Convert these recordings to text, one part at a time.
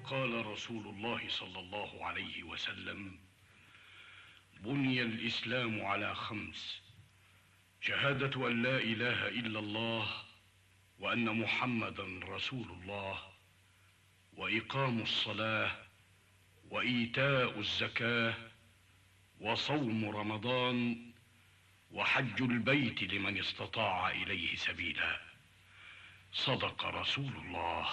قال رسول الله صلى الله عليه وسلم: بني الإسلام على 5: شهادة أن لا إله إلا الله وأن محمدا رسول الله، وإقام الصلاة، وإيتاء الزكاة، وصوم رمضان، وحج البيت لمن استطاع إليه سبيلا. صدق رسول الله.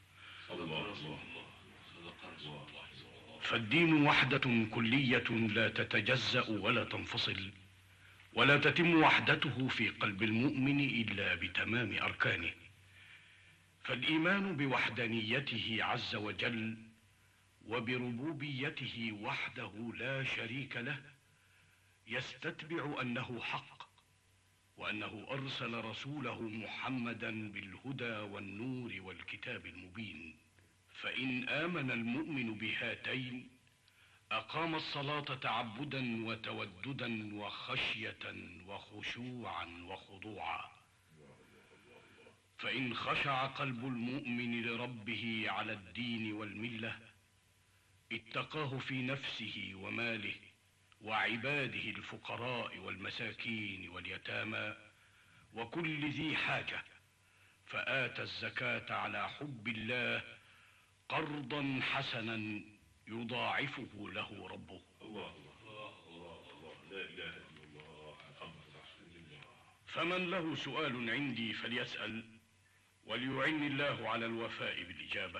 فالدين وحدة كلية لا تتجزأ ولا تنفصل، ولا تتم وحدته في قلب المؤمن إلا بتمام أركانه. فالإيمان بوحدانيته عز وجل وبربوبيته وحده لا شريك له يستتبع أنه حق، وأنه أرسل رسوله محمدا بالهدى والنور والكتاب المبين. فإن آمن المؤمن بهاتين أقام الصلاة تعبدا وتوددا وخشية وخشوعا وخضوعا. فإن خشع قلب المؤمن لربه على الدين والملة اتقاه في نفسه وماله وعباده الفقراء والمساكين واليتامى وكل ذي حاجة، فآتى الزكاة على حب الله قرضا حسنا يضاعفه له ربه. الله الله الله الله، لا إله إلا الله، محمد رسول الله. فمن له سؤال عندي فليسأل، وليعني الله على الوفاء بالإجابة.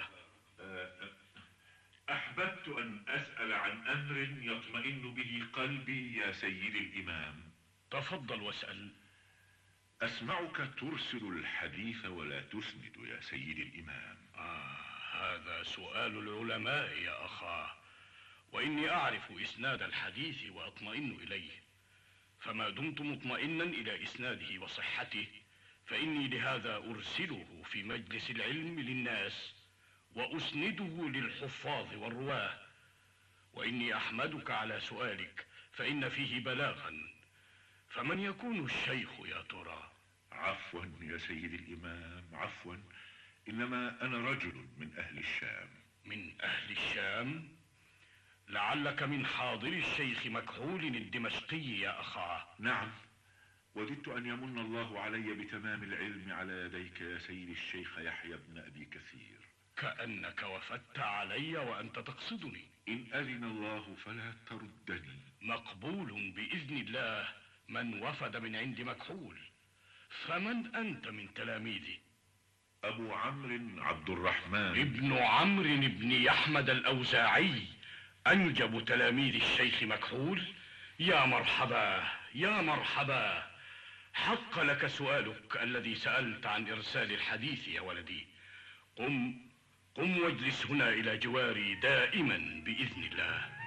أحببت أن أسأل عن أمر يطمئن به قلبي يا سيد الإمام. تفضل واسأل. أسمعك ترسل الحديث ولا تسند يا سيد الإمام. هذا سؤال العلماء يا أخاه، وإني أعرف إسناد الحديث وأطمئن إليه، فما دمت مطمئنا إلى إسناده وصحته فإني لهذا أرسله في مجلس العلم للناس وأسنده للحفاظ والرواه. وإني أحمدك على سؤالك فإن فيه بلاغا. فمن يكون الشيخ يا ترى؟ عفوا يا سيد الإمام، عفوا، إنما أنا رجل من أهل الشام. من أهل الشام؟ لعلك من حاضر الشيخ مكحول الدمشقي يا أخاه. نعم، وددت أن يمن الله علي بتمام العلم على يديك يا سيد الشيخ يحيى بن أبي كثير. كأنك وفدت علي وأنت تقصدني. إن أذن الله فلا تردني. مقبول بإذن الله من وفد من عند مكحول. فمن أنت من تلاميذي؟ أبو عمرو عبد الرحمن ابن عمرو بن يحمد الأوزاعي، أنجب تلاميذ الشيخ مكحول. يا مرحبا يا مرحبا، حق لك سؤالك الذي سألت عن إرسال الحديث يا ولدي. قم واجلس هنا إلى جواري دائما بإذن الله.